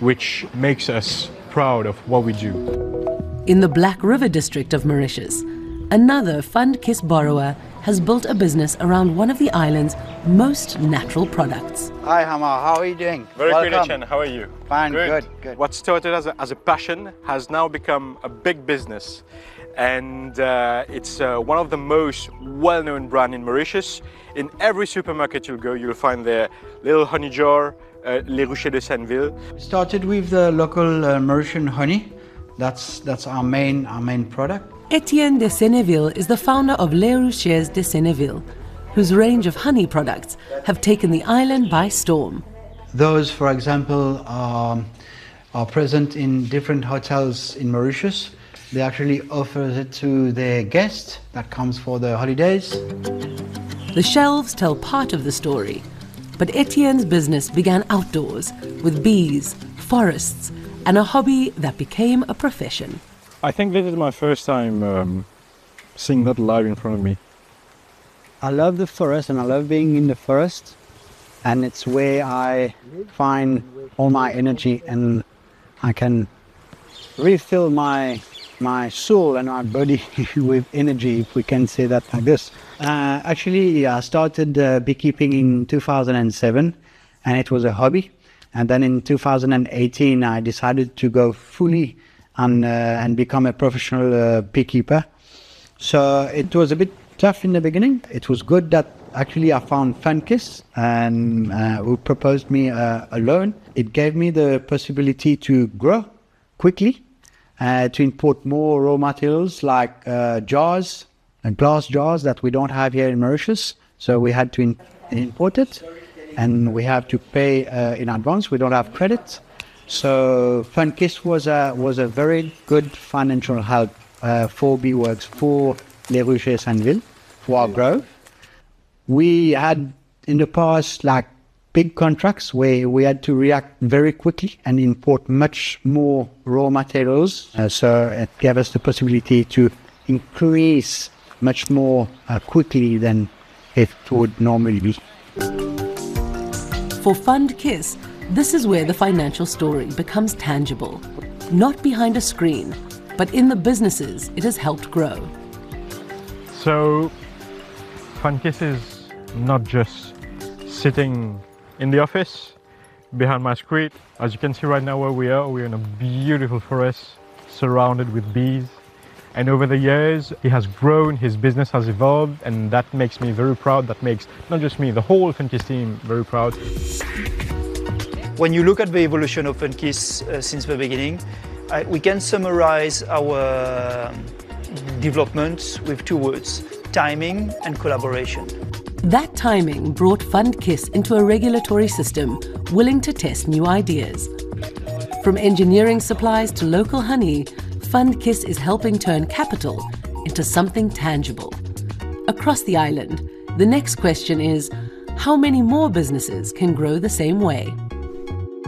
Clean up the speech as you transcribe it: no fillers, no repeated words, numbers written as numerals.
which makes us proud of what we do. In the Black River district of Mauritius, another FundKiss borrower has built a business around one of the island's most natural products. Hi Hama, how are you doing? Very Welcome. good, Etienne. How are you? Fine, good. What started as a passion has now become a big business. And it's one of the most well-known brands in Mauritius. In every supermarket you'll go, you'll find their little honey jar, Les Ruchers de Senneville. Started with the local Mauritian honey. That's our main product. Etienne de Senneville is the founder of Les Ruchers de Senneville, whose range of honey products have taken the island by storm. Those, for example, are present in different hotels in Mauritius. They actually offer it to their guests that comes for the holidays. The shelves tell part of the story, but Etienne's business began outdoors with bees, forests, and a hobby that became a profession. I think this is my first time seeing that live in front of me. I love the forest and I love being in the forest, and it's where I find all my energy and I can refill my soul and my body with energy, if we can say that like this. Actually, I started beekeeping in 2007 and it was a hobby. And then in 2018, I decided to go fully and become a professional beekeeper. So it was a bit tough in the beginning. It was good that actually I found FundKiss and who proposed me a loan. It gave me the possibility to grow quickly, to import more raw materials like jars, glass jars that we don't have here in Mauritius. So we had to import it, and we have to pay in advance. We don't have credit. So FundKiss was a very good financial help for BeeWorks, for Les Ruchers Senneville, for our growth. We had in the past like big contracts where we had to react very quickly and import much more raw materials. So it gave us the possibility to increase much more quickly than it would normally be. For FundKiss, this is where the financial story becomes tangible. Not behind a screen, but in the businesses it has helped grow. So FundKiss is not just sitting in the office behind my screen. As you can see right now where we're in a beautiful forest surrounded with bees. And over the years, he has grown, his business has evolved, and that makes me very proud. That makes not just me, the whole FundKiss team very proud. When you look at the evolution of FundKiss since the beginning, we can summarize our development with two words: timing and collaboration. That timing brought FundKiss into a regulatory system willing to test new ideas. From engineering supplies to local honey, FundKiss is helping turn capital into something tangible. Across the island, the next question is, how many more businesses can grow the same way?